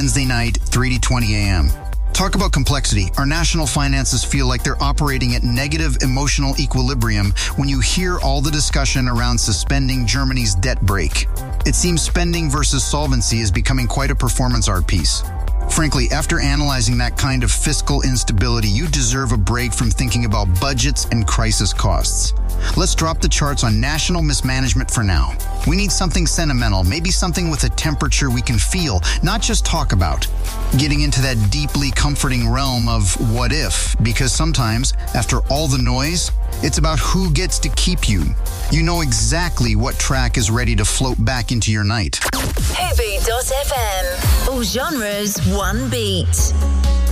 Wednesday night, 3 to 20 a.m. Talk about complexity. Our national finances feel like they're operating at negative emotional equilibrium when you hear all the discussion around suspending Germany's debt brake. It seems spending versus solvency is becoming quite a performance art piece. Frankly, after analyzing that kind of fiscal instability, you deserve a break from thinking about budgets and crisis costs. Let's drop the charts on national mismanagement for now. We need something sentimental, maybe something with a temperature we can feel, not just talk about. Getting into that deeply comforting realm of what if, because sometimes, after all the noise, it's about who gets to keep you. You know exactly what track is ready to float back into your night. Heavy.fm. All genres, one beat.